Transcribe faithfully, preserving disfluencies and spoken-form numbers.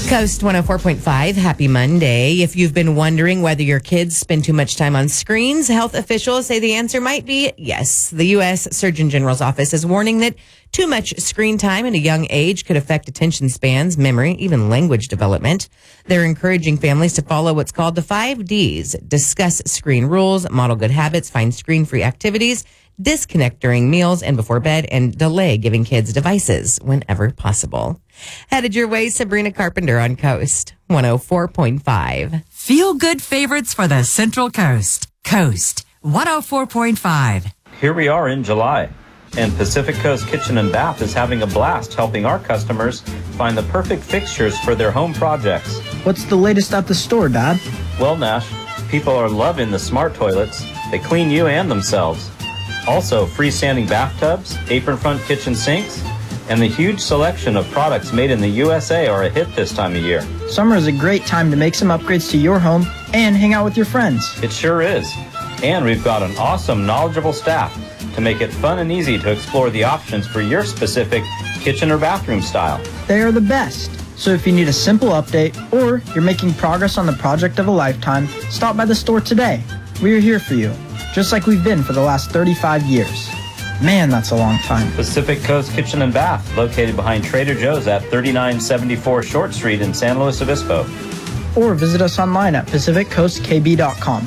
Coast one oh four point five, happy Monday. If you've been wondering whether your kids spend too much time on screens, health officials say the answer might be yes. The U S Surgeon General's office is warning that too much screen time at a young age could affect attention spans, memory, even language development. They're encouraging families to follow what's called the five Ds. Discuss screen rules, model good habits, find screen-free activities, disconnect during meals and before bed, and delay giving kids devices whenever possible. Headed your way, Sabrina Carpenter on Coast one oh four point five. Feel good favorites for the Central Coast. Coast one oh four point five. Here we are in July, and Pacific Coast Kitchen and Bath is having a blast helping our customers find the perfect fixtures for their home projects. What's the latest at the store, Dad? Well, Nash, people are loving the smart toilets. They clean you and themselves. Also, freestanding bathtubs, apron front kitchen sinks, and the huge selection of products made in the U S A are a hit this time of year. Summer is a great time to make some upgrades to your home and hang out with your friends. It sure is. And we've got an awesome, knowledgeable staff to make it fun and easy to explore the options for your specific kitchen or bathroom style. They are the best. So if you need a simple update or you're making progress on the project of a lifetime, stop by the store today. We are here for you, just like we've been for the last thirty-five years. Man, that's a long time. Pacific Coast Kitchen and Bath, located behind Trader Joe's at thirty-nine seventy-four Short Street in San Luis Obispo. Or visit us online at pacific coast k b dot com.